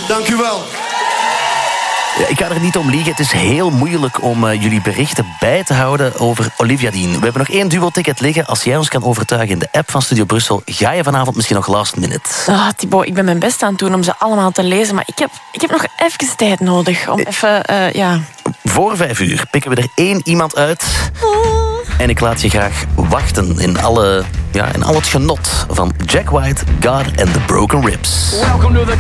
Dank u wel. Ja, ik ga er niet om liegen. Het is heel moeilijk om jullie berichten bij te houden over Olivia Dean. We hebben nog 1 duo-ticket liggen. Als jij ons kan overtuigen in de app van Studio Brussel, ga je vanavond misschien nog last minute. Thibaut, ik ben mijn best aan het doen om ze allemaal te lezen, maar ik heb nog even tijd nodig om even, Voor 5 uur pikken we er 1 iemand uit. En ik laat je graag wachten in al het genot van Jack White, God and the Broken Ribs.